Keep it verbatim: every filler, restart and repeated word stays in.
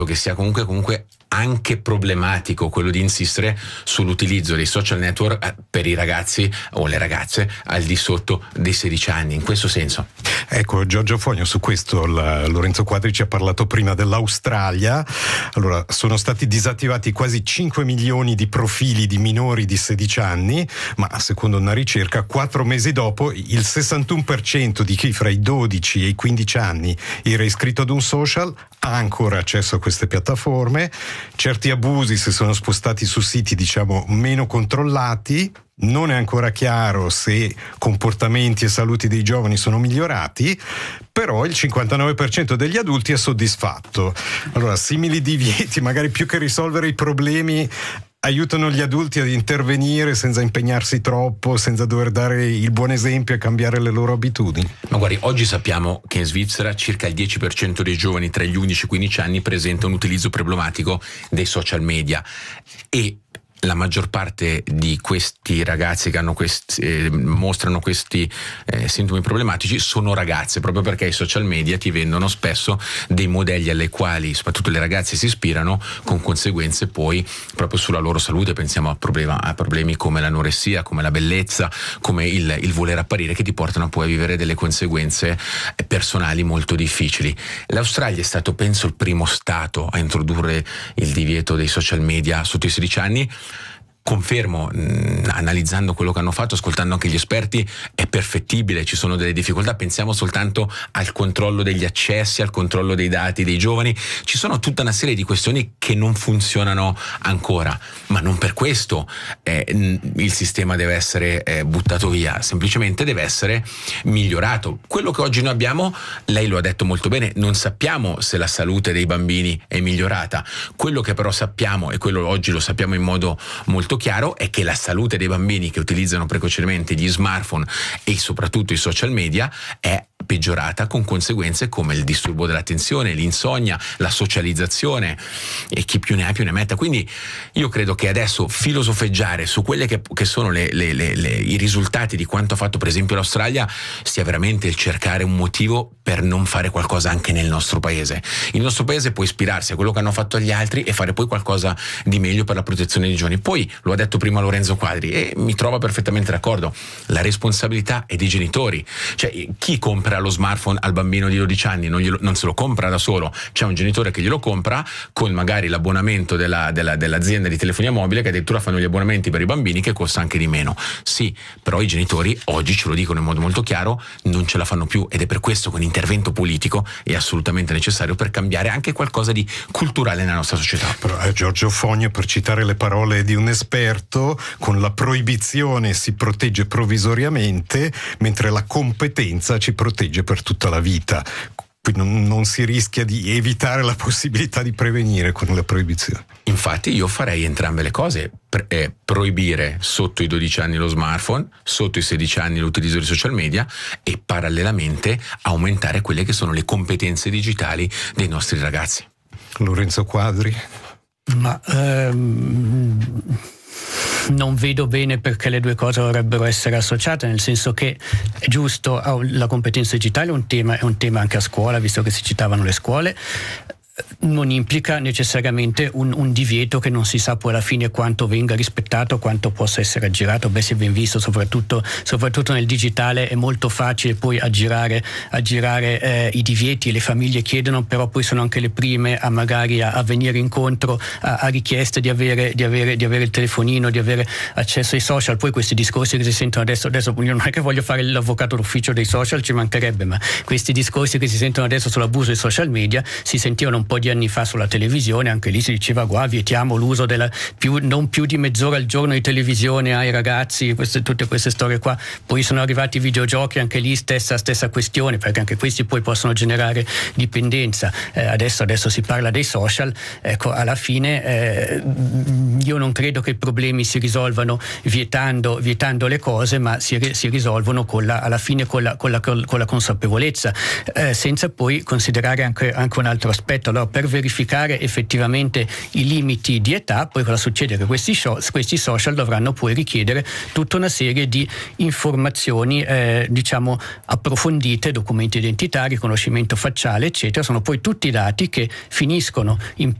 che sia comunque comunque anche problematico quello di insistere sull'utilizzo dei social network per i ragazzi o le ragazze al di sotto dei sedici anni, in questo senso. Ecco, Giorgio Fogno, su questo la, Lorenzo Quadri ci ha parlato prima dell'Australia. Allora, sono stati disattivati quasi cinque milioni di profili di minori di sedici anni, ma secondo una ricerca, quattro mesi dopo il sessantuno per cento di chi fra i dodici e i quindici anni era iscritto ad un social ha ancora accesso a queste piattaforme. Certi abusi si sono spostati su siti, diciamo, meno controllati. Non è ancora chiaro se comportamenti e saluti dei giovani sono migliorati, però il cinquantanove per cento degli adulti è soddisfatto. Allora, simili divieti, magari più che risolvere i problemi, aiutano gli adulti ad intervenire senza impegnarsi troppo, senza dover dare il buon esempio e cambiare le loro abitudini. Ma guardi, oggi sappiamo che in Svizzera circa il dieci per cento dei giovani tra gli undici e i quindici anni presenta un utilizzo problematico dei social media, e la maggior parte di questi ragazzi che hanno questi, eh, mostrano questi eh, sintomi problematici sono ragazze, proprio perché i social media ti vendono spesso dei modelli alle quali soprattutto le ragazze si ispirano, con conseguenze poi proprio sulla loro salute. Pensiamo a, problema, a problemi come l'anoressia, come la bellezza, come il, il voler apparire, che ti portano poi a vivere delle conseguenze personali molto difficili. L'Australia è stato, penso, il primo stato a introdurre il divieto dei social media sotto i sedici anni. Confermo, mh, analizzando quello che hanno fatto, ascoltando anche gli esperti, è perfettibile, ci sono delle difficoltà. Pensiamo soltanto al controllo degli accessi, al controllo dei dati dei giovani. Ci sono tutta una serie di questioni che non funzionano ancora, ma non per questo eh, il sistema deve essere eh, buttato via, semplicemente deve essere migliorato. Quello che oggi noi abbiamo, lei lo ha detto molto bene, non sappiamo se la salute dei bambini è migliorata. Quello che però sappiamo, e quello oggi lo sappiamo in modo molto chiaro, è che la salute dei bambini che utilizzano precocemente gli smartphone e soprattutto i social media è peggiorata, con conseguenze come il disturbo dell'attenzione, l'insonnia, la socializzazione, e chi più ne ha più ne metta. Quindi io credo che adesso filosofeggiare su quelle che, che sono le, le, le, le, i risultati di quanto ha fatto per esempio l'Australia sia veramente il cercare un motivo per non fare qualcosa anche nel nostro paese. Il nostro paese può ispirarsi a quello che hanno fatto gli altri e fare poi qualcosa di meglio per la protezione dei giovani. Poi lo ha detto prima Lorenzo Quadri e mi trova perfettamente d'accordo, la responsabilità è dei genitori. Cioè, chi compra lo smartphone al bambino di dodici anni non, glielo, non se lo compra da solo, c'è un genitore che glielo compra con magari l'abbonamento della, della, dell'azienda di telefonia mobile, che addirittura fanno gli abbonamenti per i bambini, che costa anche di meno. Sì, però i genitori oggi ce lo dicono in modo molto chiaro, non ce la fanno più, ed è per questo che un intervento politico è assolutamente necessario per cambiare anche qualcosa di culturale nella nostra società. Però eh, Giorgio Fogno, per citare le parole di un esperto, con la proibizione si protegge provvisoriamente, mentre la competenza ci protegge per tutta la vita. Quindi non, non si rischia di evitare la possibilità di prevenire con la proibizione. Infatti io farei entrambe le cose, Pre- eh, proibire sotto i dodici anni lo smartphone, sotto i sedici anni l'utilizzo di social media, e parallelamente aumentare quelle che sono le competenze digitali dei nostri ragazzi. Lorenzo Quadri? Ma ehm... non vedo bene perché le due cose dovrebbero essere associate, nel senso che è giusto, la competenza digitale è un tema, è un tema anche a scuola, visto che si citavano le scuole. Non implica necessariamente un, un divieto che non si sa poi alla fine quanto venga rispettato, quanto possa essere aggirato. Beh, si è ben visto, soprattutto, soprattutto nel digitale è molto facile poi aggirare, aggirare eh, i divieti. Le famiglie chiedono, però poi sono anche le prime a magari a, a venire incontro a, a richieste di avere, di, avere, di avere il telefonino, di avere accesso ai social. Poi questi discorsi che si sentono adesso, adesso io non è che voglio fare l'avvocato d'ufficio dei social, ci mancherebbe, ma questi discorsi che si sentono adesso sull'abuso dei social media si sentivano un po' di anni fa sulla televisione. Anche lì si diceva qua vietiamo l'uso della più, non più di mezz'ora al giorno di televisione ai ragazzi, queste, tutte queste storie qua. Poi sono arrivati i videogiochi, anche lì stessa, stessa questione, perché anche questi poi possono generare dipendenza. Eh, adesso, adesso si parla dei social, ecco, alla fine eh, io non credo che i problemi si risolvano vietando, vietando le cose, ma si, si risolvono con la, alla fine con la, con la, con la consapevolezza, eh, senza poi considerare anche, anche un altro aspetto. Allora, per verificare effettivamente i limiti di età, poi cosa succede? Che questi, show, questi social dovranno poi richiedere tutta una serie di informazioni eh, diciamo approfondite, documenti identitari, riconoscimento facciale, eccetera. Sono poi tutti dati che finiscono in